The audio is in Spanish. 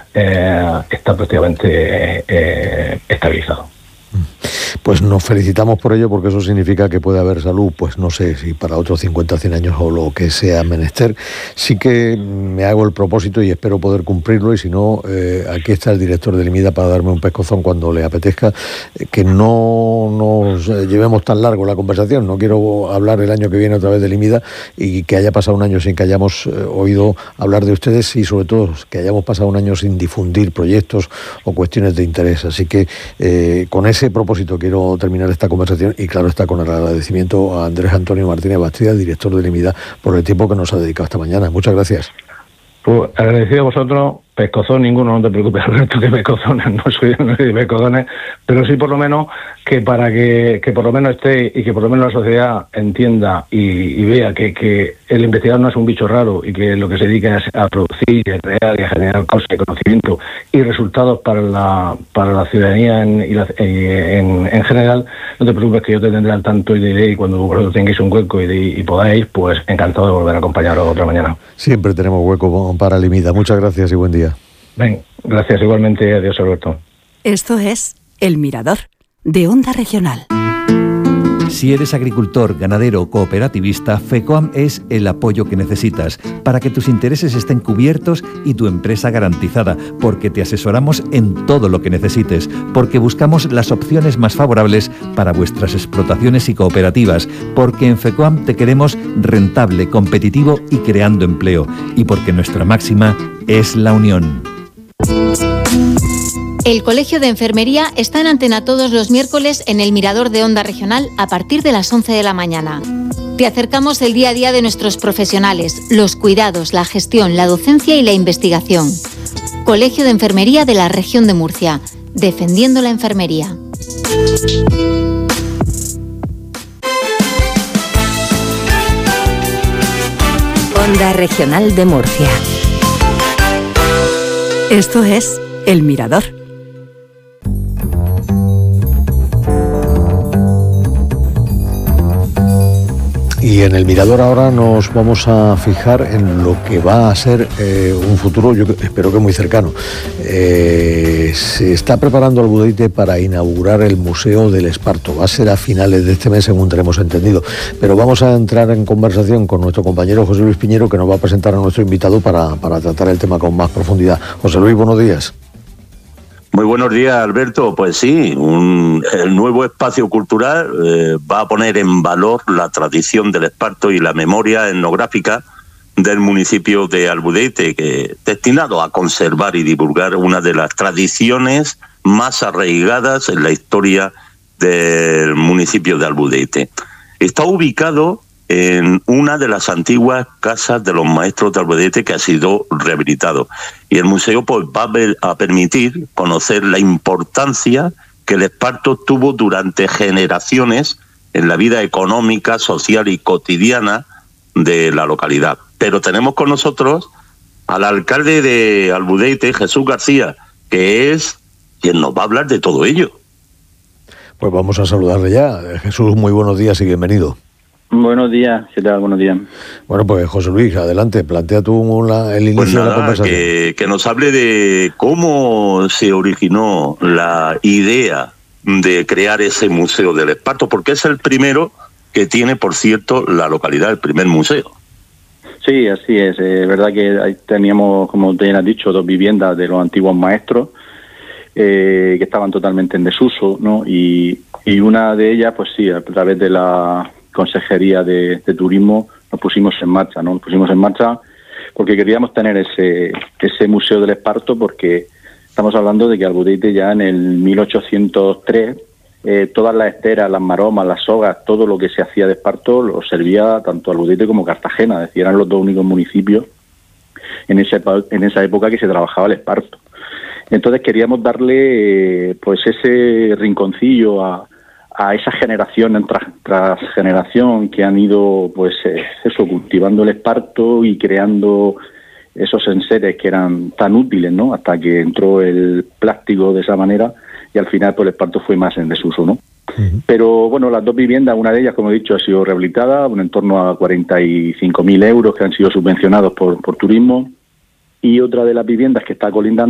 está prácticamente estabilizado. Pues nos felicitamos por ello, porque eso significa que puede haber salud, pues no sé si para otros 50, 100 años o lo que sea menester. Sí que me hago el propósito y espero poder cumplirlo, y si no, aquí está el director de Limida para darme un pescozón cuando le apetezca, que no nos llevemos tan largo la conversación. No quiero hablar el año que viene otra vez de Limida y que haya pasado un año sin que hayamos oído hablar de ustedes, y sobre todo que hayamos pasado un año sin difundir proyectos o cuestiones de interés. Así que con ese propósito quiero terminar esta conversación, y claro está, con el agradecimiento a Andrés Antonio Martínez Bastida, director de Limida, por el tiempo que nos ha dedicado esta mañana. Muchas gracias. Pues agradecido a vosotros. Pescozón ninguno, no te preocupes, Alberto, que pescozones no soy de pescozones, pero sí por lo menos que para que por lo menos esté, y que por lo menos la sociedad entienda y vea que el investigador no es un bicho raro, y que lo que se dedica es a producir, a crear y a generar cosas y conocimiento y resultados para la ciudadanía en general. No te preocupes, que yo te tendré al tanto y diré, y cuando vosotros tengáis un hueco y podáis, pues encantado de volver a acompañaros otra mañana. Siempre tenemos hueco para Limida. Muchas gracias y buen día. Ven, gracias igualmente. Adiós, Alberto. Esto es El Mirador, de Onda Regional. Si eres agricultor, ganadero o cooperativista, FECOAM es el apoyo que necesitas para que tus intereses estén cubiertos y tu empresa garantizada, porque te asesoramos en todo lo que necesites, porque buscamos las opciones más favorables para vuestras explotaciones y cooperativas, porque en FECOAM te queremos rentable, competitivo y creando empleo, y porque nuestra máxima es la unión. El Colegio de Enfermería está en antena todos los miércoles en el Mirador de Onda Regional a partir de las 11 de la mañana. Te acercamos el día a día de nuestros profesionales, los cuidados, la gestión, la docencia y la investigación. Colegio de Enfermería de la Región de Murcia, defendiendo la enfermería. Onda Regional de Murcia. Esto es El Mirador. Y en el Mirador ahora nos vamos a fijar en lo que va a ser un futuro, yo espero que muy cercano. Se está preparando Albudeite para inaugurar el Museo del Esparto. Va a ser a finales de este mes, según tenemos entendido. Pero vamos a entrar en conversación con nuestro compañero José Luis Piñero, que nos va a presentar a nuestro invitado para tratar el tema con más profundidad. José Luis, buenos días. Muy buenos días, Alberto. Pues sí, el nuevo espacio cultural va a poner en valor la tradición del Esparto y la memoria etnográfica del municipio de Albudeite, que destinado a conservar y divulgar una de las tradiciones más arraigadas en la historia del municipio de Albudeite. Está ubicado en una de las antiguas casas de los maestros de Albudeite, que ha sido rehabilitado. Y el museo pues va a permitir conocer la importancia que el Esparto tuvo durante generaciones en la vida económica, social y cotidiana de la localidad. Pero tenemos con nosotros al alcalde de Albudeite, Jesús García, que es quien nos va a hablar de todo ello. Pues vamos a saludarle ya. Jesús, muy buenos días y bienvenido. Buenos días, ¿qué tal? Buenos días. Bueno, pues José Luis, adelante, plantea tú el inicio de la conversación. Que nos hable de cómo se originó la idea de crear ese Museo del Esparto, porque es el primero que tiene, por cierto, la localidad, el primer museo. Sí, así es. Es verdad que ahí teníamos, como te has dicho, 2 viviendas de los antiguos maestros que estaban totalmente en desuso, ¿no? Y una de ellas, pues sí, a través de la Consejería de Turismo nos pusimos en marcha, ¿no? Nos pusimos en marcha porque queríamos tener ese Museo del Esparto, porque estamos hablando de que Albudeite ya en el 1803 todas las esteras, las maromas, las sogas, todo lo que se hacía de esparto lo servía tanto Albudeite como Cartagena, es decir, eran los 2 únicos municipios en esa época que se trabajaba el esparto. Entonces queríamos darle pues ese rinconcillo a esa generación tras generación que han ido pues cultivando el esparto y creando esos enseres que eran tan útiles, ¿no? Hasta que entró el plástico de esa manera y al final pues el esparto fue más en desuso, ¿no? Uh-huh. Pero bueno, las 2 viviendas, una de ellas, como he dicho, ha sido rehabilitada, en torno a 45.000 euros que han sido subvencionados por turismo, y otra de las viviendas que está colindando